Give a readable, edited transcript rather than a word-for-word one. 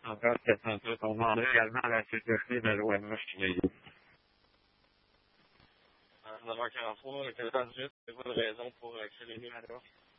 Encore, c'est un peu qu'on demandait également à la sécurité de l'OMH qui est 9h43, le téléphone juste, c'est pas de raison pour créer les numéros.